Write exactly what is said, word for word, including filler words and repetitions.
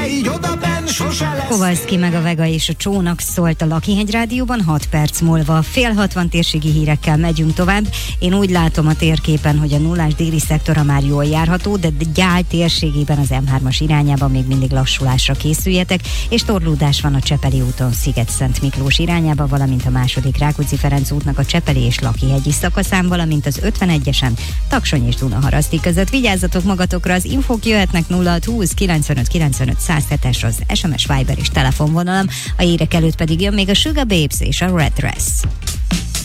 de így odabenn sose lesz. Kovalszki meg a Vega és a Csónak szólt a Lakihegy Rádióban, hat perc múlva. Fél hatvan térségi hírekkel megyünk tovább. Én úgy látom a térképen, hogy a nullás déli szektora már jól járható, de Gyál térségében az em hármas irányában még mindig lassulásra készüljetek, és torlódás van a Csepeli úton Sziget-Szent Miklós irányába, valamint a második Rákóczi-Ferenc útnak a Csepeli és Lakihegyi szakaszán, valamint az ötvenegyesen Taksony és Dunaharaszti között. Vigyázzatok magatokra, az infók jöhetnek nulla hat húsz kilencvenöt kilencvenöt száz hetes az es em es, Viber és telefonvonalam, a hírek előtt pedig jön még a Sugar Babes és a Red Dress.